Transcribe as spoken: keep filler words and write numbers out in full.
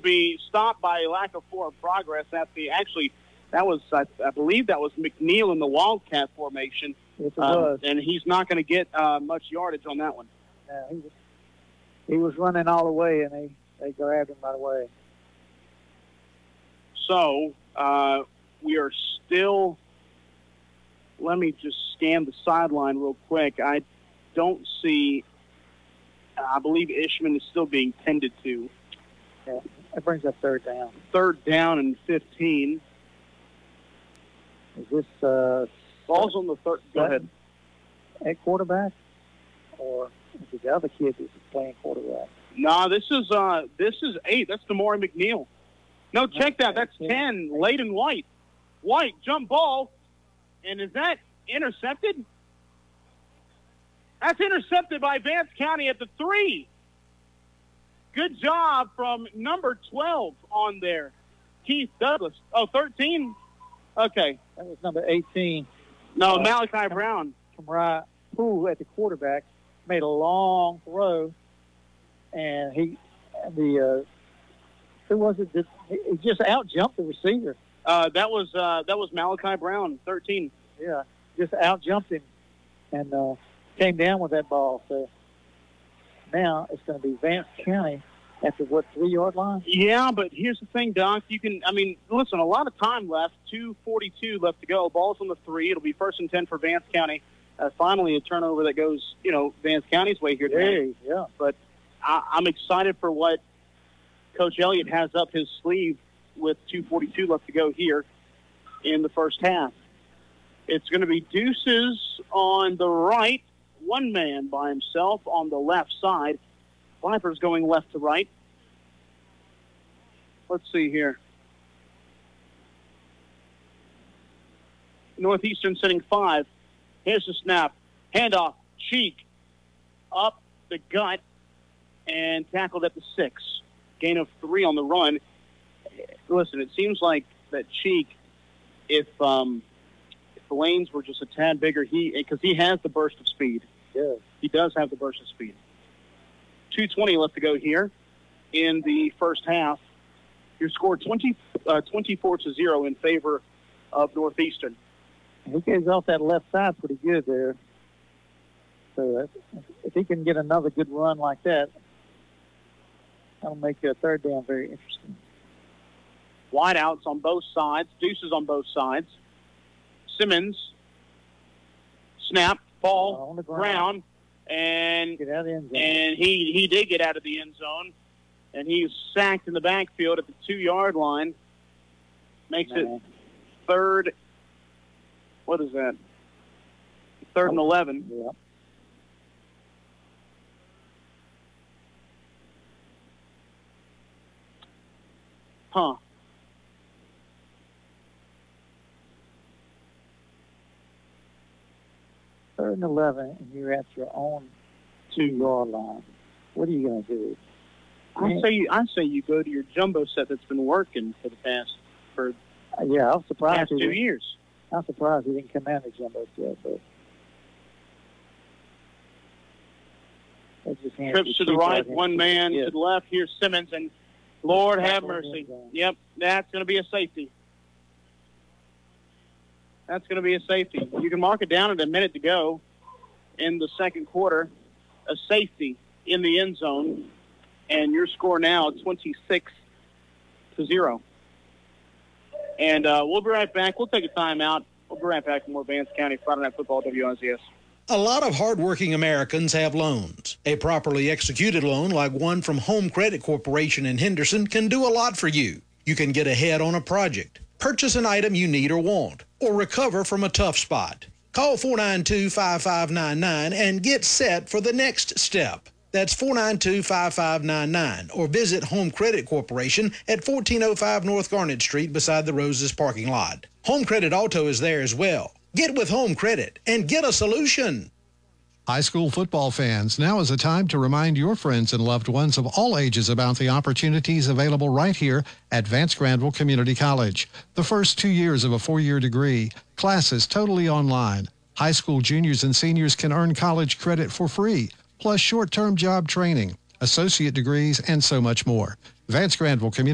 be stopped by lack of forward progress at the actually. That was, I, I believe, that was McNeil in the Wildcat formation. Yes, it uh, was. And he's not going to get uh, much yardage on that one. Yeah, he was, he was running all the way, and they, they grabbed him right away. So uh, we are still. Let me just scan the sideline real quick. I don't see. I believe Ishman is still being tended to. Yeah, that brings up third down. Third down and fifteen. Is this uh, ball's on the third? Go ahead. At quarterback, or is it the other kid that's playing quarterback? No, this is uh, this is eight. That's Damari McNeil. No, check that. That's ten. Layden White. White jump ball, and is that intercepted? That's intercepted by Vance County at the three. Good job from number twelve on there, Keith Douglas. Oh, thirteen. Okay. That was number eighteen. No, uh, Malachi Brown. From right, who at the quarterback made a long throw, and he, the, uh, who was it? That, he just out jumped the receiver. Uh, that was uh, that was Malachi Brown, thirteen. Yeah, just out jumped him, and uh, came down with that ball. So now it's going to be Vance County at the, what, three-yard line? Yeah, but here's the thing, Doc. You can, I mean, listen, a lot of time left, two forty-two left to go. Ball's on the three. It'll be first and ten for Vance County. Uh, finally, a turnover that goes, you know, Vance County's way here today. Hey, yeah. But I, I'm excited for what Coach Elliott has up his sleeve with two forty-two left to go here in the first half. It's going to be Deuces on the right, one man by himself on the left side. Vipers going left to right. Let's see here. Northeastern sitting five. Here's the snap. Handoff. Cheek. Up the gut. And tackled at the six. Gain of three on the run. Listen, it seems like that Cheek, if um, if the lanes were just a tad bigger, he because he has the burst of speed. Yeah. He does have the burst of speed. two twenty left to go here in the first half. Your score twenty, uh, twenty-four to zero in favor of Northeastern. He gets off that left side pretty good there. So if he can get another good run like that, that'll make a third down very interesting. Wideouts on both sides. Deuces on both sides. Simmons. Snap. Ball. Uh, on the ground. And, get out of the end zone. and he, he did get out of the end zone. And he's sacked in the backfield at the two-yard line. Makes Man. it third. What is that? Third and eleven. Yeah. Huh. Third and eleven, and you're at your own two-yard line. What are you going to do? I say you. I say you go to your jumbo set that's been working for the past for Uh, yeah, I was the surprised. past he two didn't- years. I'm surprised he didn't come out of jumbo set, but that just hands Trips you to the two right, yards. one man Yeah. to the left. Here's Simmons, and Lord have Back on the mercy. end zone. Yep, that's going to be a safety. That's going to be a safety. You can mark it down at a minute to go in the second quarter. A safety in the end zone, and your score now twenty-six to zero. And uh, we'll be right back. We'll take a timeout. We'll be right back with more Vance County Friday Night Football W N Z S. A lot of hardworking Americans have loans. A properly executed loan like one from Home Credit Corporation in Henderson can do a lot for you. You can get ahead on a project, purchase an item you need or want, or recover from a tough spot. Call four nine two, five five nine nine and get set for the next step. That's four nine two, five five nine nine, or visit Home Credit Corporation at fourteen oh five North Garnet Street beside the Roses parking lot. Home Credit Auto is there as well. Get with Home Credit and get a solution. High school football fans, now is a time to remind your friends and loved ones of all ages about the opportunities available right here at Vance Granville Community College. The first two years of a four-year degree, classes totally online. High school juniors and seniors can earn college credit for free, plus short-term job training, associate degrees, and so much more. Vance Granville Community